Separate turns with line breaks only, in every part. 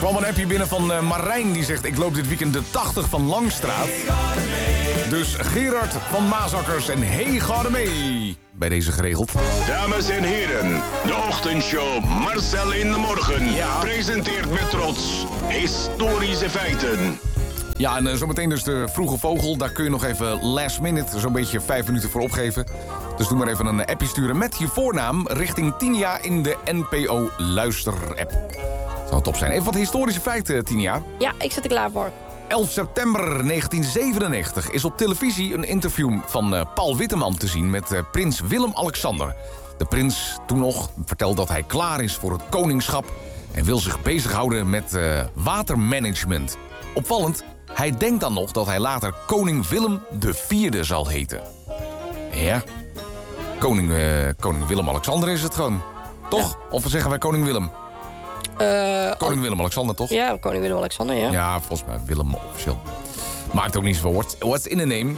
kwam een appje binnen van Marijn. Die zegt, ik loop dit weekend de 80 van Langstraat. Dus Gerard van Maasakkers en hey, ga er mee. Bij deze geregeld.
Dames en heren, de ochtendshow Marcel in de Morgen presenteert met trots historische feiten.
Ja, en zometeen dus de vroege vogel. Daar kun je nog even last minute, zo'n beetje 5 minuten voor opgeven. Dus doe maar even een appje sturen met je voornaam richting Tinia in de NPO Luister-app. Zou top zijn. Even wat historische feiten, Tinia.
Ja, ik zit er klaar voor.
11 september 1997 is op televisie een interview van Paul Witteman te zien met prins Willem-Alexander. De prins toen nog vertelt dat hij klaar is voor het koningschap en wil zich bezighouden met watermanagement. Opvallend, hij denkt dan nog dat hij later koning Willem IV zal heten. Ja, koning Willem-Alexander is het gewoon. Toch? Ja. Of zeggen wij koning Willem? Koning Willem-Alexander, toch?
Ja, koning Willem-Alexander, ja.
Ja, volgens mij Willem officieel. Maakt ook niet zoveel. What's in a name?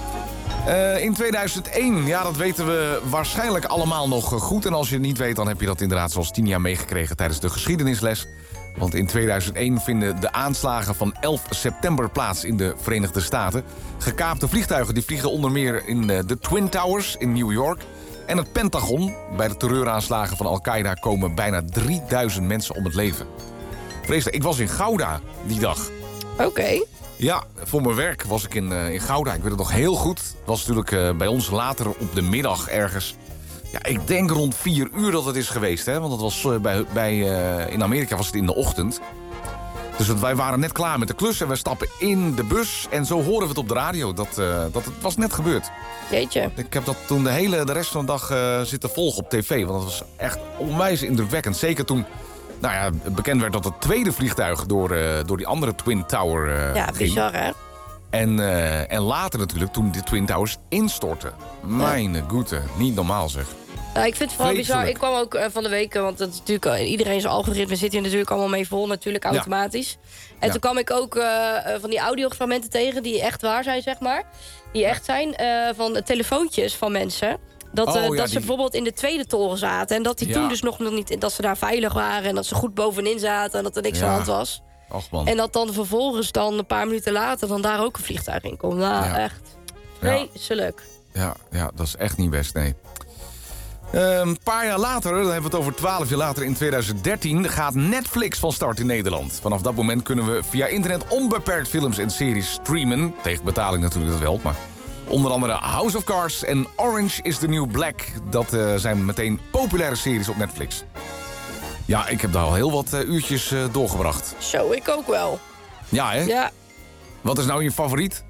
In 2001, ja, dat weten we waarschijnlijk allemaal nog goed. En als je het niet weet, dan heb je dat inderdaad zoals 10 jaar meegekregen tijdens de geschiedenisles. Want in 2001 vinden de aanslagen van 11 september plaats in de Verenigde Staten. Gekaapte vliegtuigen die vliegen onder meer in de Twin Towers in New York en het Pentagon. Bij de terreuraanslagen van Al-Qaeda komen bijna 3000 mensen om het leven. Vreselijk, ik was in Gouda die dag.
Oké.
Ja, voor mijn werk was ik in Gouda. Ik weet het nog heel goed. Het was natuurlijk bij ons later op de middag ergens. Ja, ik denk rond 4 uur dat het is geweest. Hè? Want het was in Amerika was het in de ochtend. Dus wij waren net klaar met de klus en we stappen in de bus. En zo horen we het op de radio. Dat het was net gebeurd.
Jeetje.
Ik heb dat toen de rest van de dag zitten volgen op tv. Want dat was echt onwijs indrukwekkend. Zeker toen bekend werd dat het tweede vliegtuig door die andere Twin Tower
ja, bizar hè?
En later natuurlijk toen de Twin Towers instortten. Mijn goede, niet normaal zeg.
Ik vind het vooral bizar. Ik kwam ook van de week, want het is natuurlijk, iedereen zijn algoritme zit hier natuurlijk allemaal mee vol, natuurlijk automatisch. Ja. En toen kwam ik ook van die audiofragmenten tegen die echt waar zijn, zeg maar. Die echt zijn, van telefoontjes van mensen. Dat ze bijvoorbeeld in de tweede toren zaten. En dat die toen dus nog niet, dat ze daar veilig waren. En dat ze goed bovenin zaten en dat er niks aan de hand was.
Och, man.
En dat dan vervolgens dan een paar minuten later dan daar ook een vliegtuig in komt. Nou, echt vreselijk.
Ja, dat is echt niet best, nee. Een paar jaar later, dan hebben we het over 12 jaar later, in 2013... gaat Netflix van start in Nederland. Vanaf dat moment kunnen we via internet onbeperkt films en series streamen. Tegen betaling natuurlijk, dat wel, maar... Onder andere House of Cards en Orange is the New Black. Dat zijn meteen populaire series op Netflix. Ja, ik heb daar al heel wat uurtjes doorgebracht.
Zo, ik ook wel.
Ja, hè?
Ja.
Wat is nou je favoriet?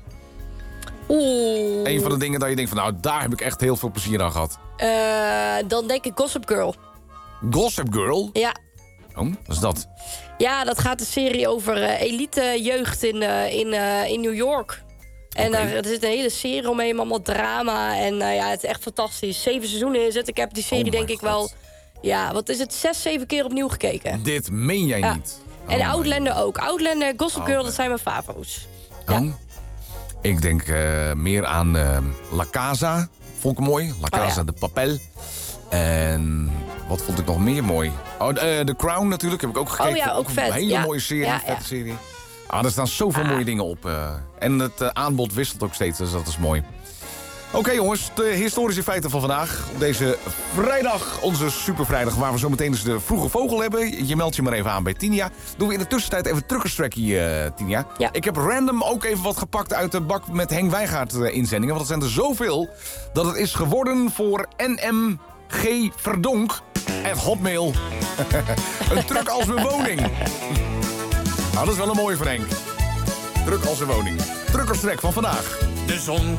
Oeh.
Een van de dingen dat je denkt van, nou, daar heb ik echt heel veel plezier aan gehad.
Dan denk ik Gossip Girl.
Gossip Girl?
Ja.
Oh, wat is dat?
Ja, dat gaat een serie over elite jeugd in New York. En er zit een hele serie omheen, allemaal drama. En het is echt fantastisch. 7 seizoenen is het. Ik heb die serie denk ik wel... Ja, wat is het? 6, 7 keer opnieuw gekeken.
Dit meen jij niet?
En Outlander ook. Outlander, Gossip Girl, dat zijn mijn favo's.
Ja. Ik denk meer aan La Casa. Vond ik mooi. La Casa de Papel. En wat vond ik nog meer mooi? The Crown natuurlijk, heb ik ook gekeken.
Oh ja, ook vet.
Een hele mooie serie, vette serie. Er staan zoveel mooie dingen op. En het aanbod wisselt ook steeds, dus dat is mooi. Oké, jongens, de historische feiten van vandaag. Op deze vrijdag, onze supervrijdag, waar we zo meteen dus de vroege vogel hebben. Je meldt je maar even aan bij Tinia. Doen we in de tussentijd even truckerstrackie, Tinia.
Ja.
Ik heb random ook even wat gepakt uit de bak met Henk Wijngaard inzendingen. Want dat zijn er zoveel dat het is geworden voor NMG Verdonk at Hotmail. Een truck als mijn woning. Nou, dat is wel een mooie voor Henk. Druk als een woning. Truckerstrek van vandaag.
De zon